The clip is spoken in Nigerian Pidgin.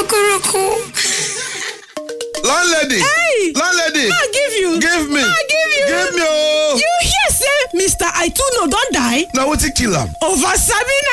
Cuckoo. Landlady. Hey! Landlady. I give you. Give me. I give you. Give me. Oh. You hear say Mr. Aituno don die? Now what kill him? Over Sabi